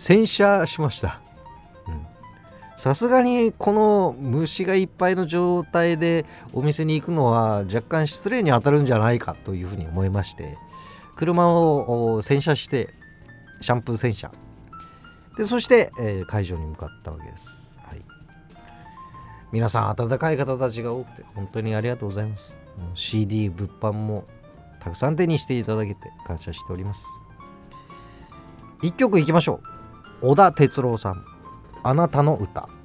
洗車しました。さすがにこの虫がいっぱいの状態でお店に行くのは若干失礼に当たるんじゃないかというふうに思いまして、車を洗車してシャンプー洗車で、そして、会場に向かったわけです。はい、皆さん温かい方たちが多くて本当にありがとうございます。CD 物販もたくさん手にしていただけて感謝しております。一曲いきましょう。小田哲郎さん、あなたの歌。